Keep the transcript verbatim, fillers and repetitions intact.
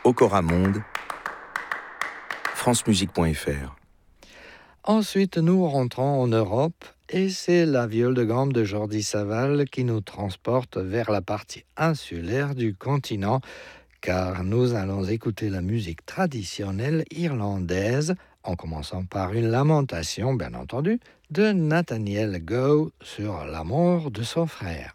Okora Monde, francemusique point f r. Ensuite, nous rentrons en Europe et c'est la viole de gamme de Jordi Savall qui nous transporte vers la partie insulaire du continent, car nous allons écouter la musique traditionnelle irlandaise, en commençant par une lamentation, bien entendu, de Nathaniel Gow sur la mort de son frère.